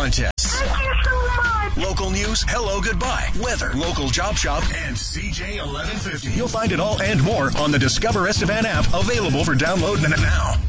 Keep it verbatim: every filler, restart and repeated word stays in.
contests. Thank you so much. Local news, hello, goodbye, weather, local job shop, and C J eleven fifty. You'll find it all and more on the Discover Estevan app, available for download now.